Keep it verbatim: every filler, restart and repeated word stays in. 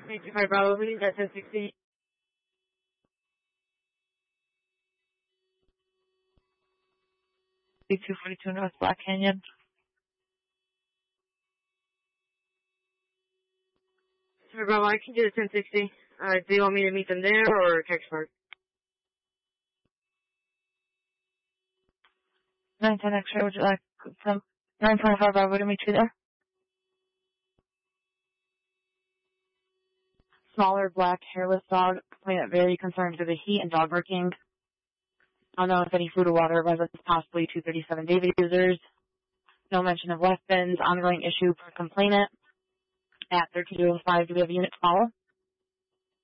three two five Bravo, we need that ten sixty. two forty-two North Black Canyon. Sorry, Bravo, I can do the ten sixty. Uh, do you want me to meet them there or text Park? nine ten X-ray, would you like some nine twenty-five Bravo to meet you there? Smaller, black, hairless dog, complainant very concerned with the heat and dog barking. Unknown if any food or water, residents possibly two thirty-seven David users. No mention of weapons, ongoing issue per complainant. At thirteen oh five, do we have a unit to follow?